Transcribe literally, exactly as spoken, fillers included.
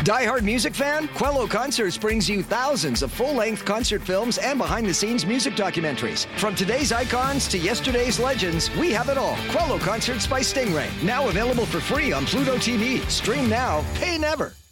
Die-hard music fan? Quello Concerts brings you thousands of full-length concert films and behind-the-scenes music documentaries. From today's icons to yesterday's legends, we have it all. Quello Concerts by Stingray. Now available for free on Pluto T V. Stream now, pay never.